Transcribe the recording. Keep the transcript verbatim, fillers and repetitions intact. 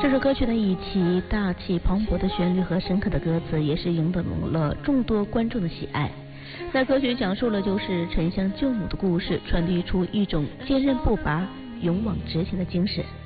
这首歌曲呢，以其大气磅礴的旋律和深刻的歌词，也是赢得了众多观众的喜爱。那歌曲讲述了就是沉香救母的故事，传递出一种坚韧不拔、勇往直前的精神。